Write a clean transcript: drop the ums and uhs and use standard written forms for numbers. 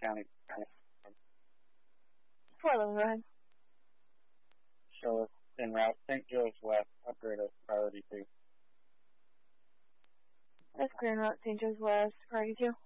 County. 411, go ahead. Show us en route St. Joe's West, upgrade of priority 2. That's clear en route St. Joe's West, priority 2.